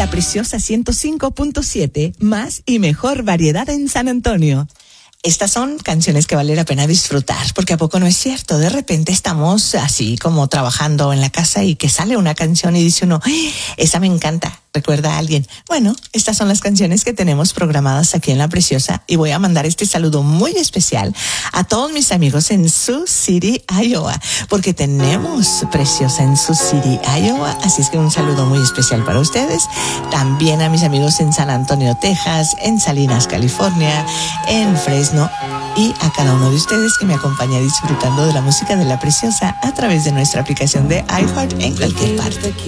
La Preciosa 105.7, más y mejor variedad en San Antonio. Estas son canciones que vale la pena disfrutar, porque ¿a poco no es cierto? De repente estamos así como trabajando en la casa y que sale una canción y dice uno, ¡ay, esa me encanta! ¿Recuerda a alguien? Bueno, estas son las canciones que tenemos programadas aquí en La Preciosa y voy a mandar este saludo muy especial a todos mis amigos en Sioux City, Iowa, porque tenemos Preciosa en Sioux City, Iowa, así es que un saludo muy especial para ustedes. También a mis amigos en San Antonio, Texas, en Salinas, California, en Fresno y a cada uno de ustedes que me acompaña disfrutando de la música de La Preciosa a través de nuestra aplicación de iHeart en cualquier parte.